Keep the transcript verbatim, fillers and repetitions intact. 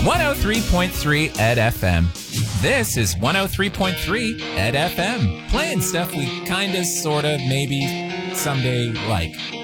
one oh three point three Ed F M. This is one oh three point three Ed F M. Playing stuff we kinda, sorta, maybe someday like.